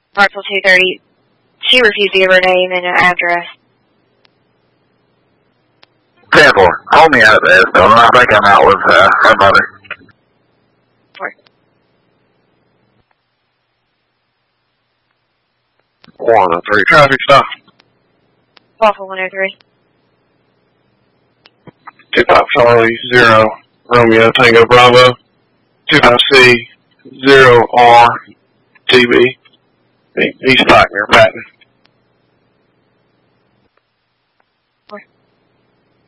Parcel 230. She refused to give her name and address. 10-4. Hold me out of this, though. I think I'm out with her mother. 103 traffic stop. Waffle 103. 25 Charlie, 0 Romeo Tango Bravo, 25C, 0 R TV. East Pike near Patton.